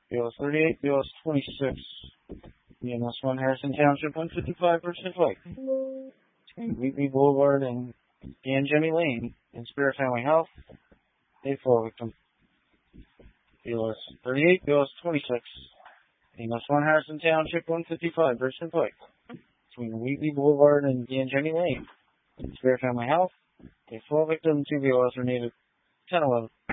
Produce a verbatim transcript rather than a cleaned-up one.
B L S thirty-eight, B L S twenty-six, E M S one Harrison Township, one fifty-five Richmond Pike, between Wheatley Boulevard and Dan Jemmy Lane, in Spirit Family Health, a four victim. B L S thirty-eight, B L S twenty-six, E M S one Harrison Township, one fifty-five Richmond Pike, between Wheatley Boulevard and Dan Jemmy Lane, in Spirit Family Health, a four victim, two B L S are needed, ten eleven.